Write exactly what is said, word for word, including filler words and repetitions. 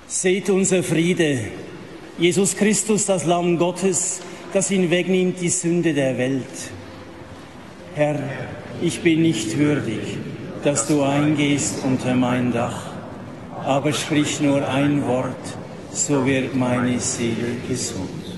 Seht unser Friede, Jesus Christus, das Lamm Gottes, das hinwegnimmt die Sünde der Welt. Herr, ich bin nicht würdig, dass du eingehst unter mein Dach, aber sprich nur ein Wort, so wird meine Seele gesund.